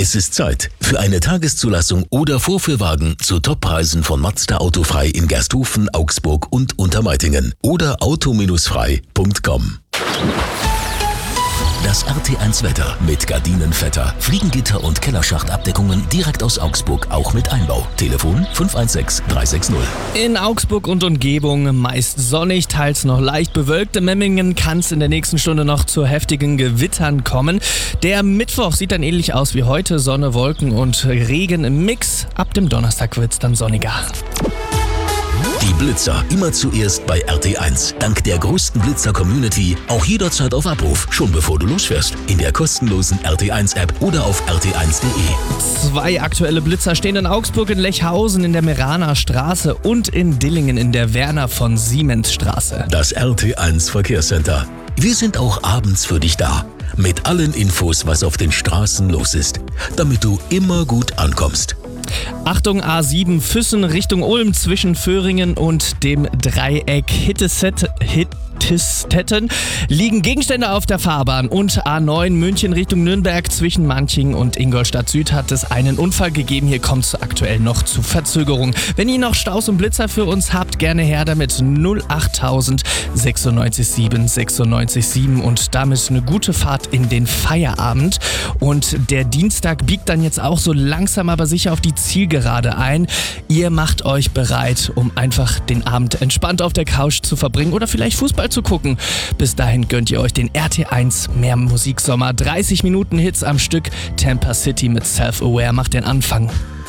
Es ist Zeit für eine Tageszulassung oder Vorführwagen zu Toppreisen von Mazda Autofrei in Gersthofen, Augsburg und Untermeitingen oder auto-frei.com. Das RT1 Wetter mit Gardinenvetter, Fliegengitter und Kellerschachtabdeckungen direkt aus Augsburg, auch mit Einbau. Telefon 516 360. In Augsburg und Umgebung meist sonnig, teils noch leicht bewölkt. In Memmingen kann es in der nächsten Stunde noch zu heftigen Gewittern kommen. Der Mittwoch sieht dann ähnlich aus wie heute. Sonne, Wolken und Regen im Mix. Ab dem Donnerstag wird es dann sonniger. Die Blitzer immer zuerst bei RT1. Dank der größten Blitzer-Community auch jederzeit auf Abruf, schon bevor du losfährst. In der kostenlosen RT1-App oder auf rt1.de. 2 aktuelle Blitzer stehen in Augsburg, in Lechhausen in der Meraner Straße und in Dillingen in der Werner von Siemens Straße. Das RT1 Verkehrscenter. Wir sind auch abends für dich da. Mit allen Infos, was auf den Straßen los ist. Damit du immer gut ankommst. Achtung, A7 Füssen Richtung Ulm zwischen Föhringen und dem Dreieck Hittestetten liegen Gegenstände auf der Fahrbahn und A9 München Richtung Nürnberg zwischen Manching und Ingolstadt Süd hat es einen Unfall gegeben. Hier kommt es aktuell noch zu Verzögerung. Wenn ihr noch Staus und Blitzer für uns habt, gerne her damit 08000 96 7 96 7 und damit eine gute Fahrt in den Feierabend. Und der Dienstag biegt dann jetzt auch so langsam aber sicher auf die Zielgerade ein. Ihr macht euch bereit, um einfach den Abend entspannt auf der Couch zu verbringen oder vielleicht Fußball zu gucken. Bis dahin gönnt ihr euch den RT1 Mehr Musiksommer. 30 Minuten Hits am Stück. Tampa City mit Self-Aware macht den Anfang.